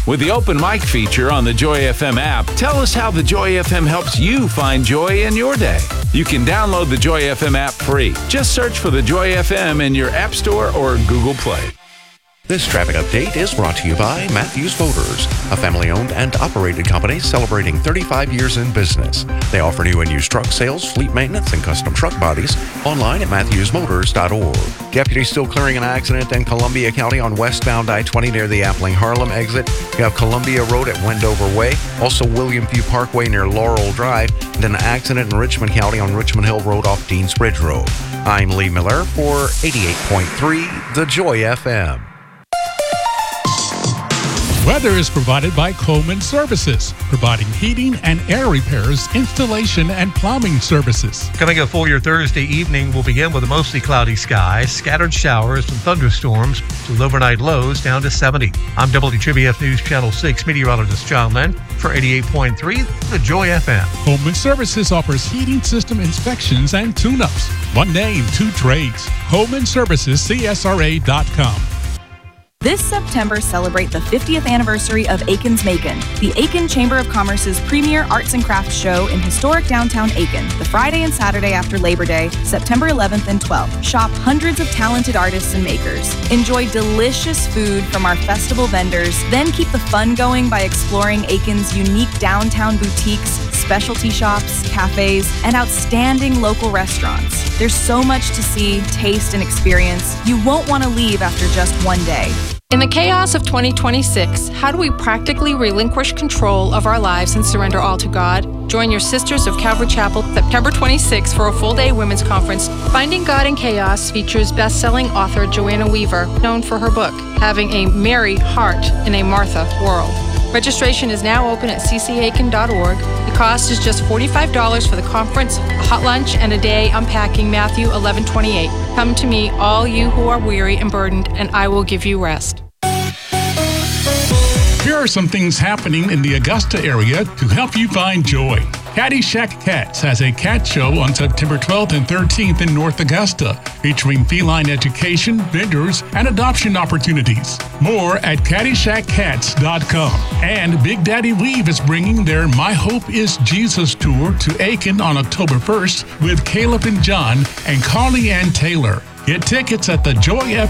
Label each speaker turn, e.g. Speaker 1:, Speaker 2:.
Speaker 1: With the open mic feature on the Joy FM app, tell us how the Joy FM helps you find joy in your day. You can download the Joy FM app free. Just search for the Joy FM in your App Store or Google Play.
Speaker 2: This traffic update is brought to you by Matthews Motors, a family-owned and operated company celebrating 35 years in business. They offer new and used truck sales, fleet maintenance, and custom truck bodies online at MatthewsMotors.org. Deputies still clearing an accident in Columbia County on westbound I-20 near the Appling-Harlem exit. You have Columbia Road at Wendover Way, also William View Parkway near Laurel Drive, and an accident in Richmond County on Richmond Hill Road off Deans Bridge Road. I'm Lee Miller for 88.3 The Joy FM.
Speaker 3: Weather is provided by Coleman Services, providing heating and air repairs, installation, and plumbing services.
Speaker 4: Coming up for your Thursday evening, we'll begin with a mostly cloudy sky, scattered showers and thunderstorms, with overnight lows down to 70. I'm WTBF News Channel 6 meteorologist John Lynn for 88.3 The Joy FM.
Speaker 3: Coleman Services offers heating system inspections and tune-ups. One name, two trades. Coleman Services, CSRA.com.
Speaker 5: This September, celebrate the 50th anniversary of Aiken's Macon, the Aiken Chamber of Commerce's premier arts and crafts show in historic downtown Aiken, the Friday and Saturday after Labor Day, September 11th and 12th. Shop hundreds of talented artists and makers. Enjoy delicious food from our festival vendors, then keep the fun going by exploring Aiken's unique downtown boutiques, specialty shops, cafes, and outstanding local restaurants. There's so much to see, taste, and experience. You won't want to leave after just one day.
Speaker 6: In the chaos of 2026, how do we practically relinquish control of our lives and surrender all to God? Join your Sisters of Calvary Chapel September 26th for a full-day women's conference. Finding God in Chaos features best-selling author Joanna Weaver, known for her book, Having a Mary Heart in a Martha World. Registration is now open at ccaiken.org. The cost is just $45 for the conference, a hot lunch, and a day unpacking Matthew 11:28. Come to me, all you who are weary and burdened, and I will give you rest.
Speaker 3: Here are some things happening in the Augusta area to help you find joy. Caddyshack Cats has a cat show on September 12th and 13th in North Augusta, featuring feline education, vendors, and adoption opportunities. More at CaddyshackCats.com. And Big Daddy Weave is bringing their My Hope is Jesus tour to Aiken on October 1st with Caleb and John and Carly Ann Taylor. Get tickets at the Joy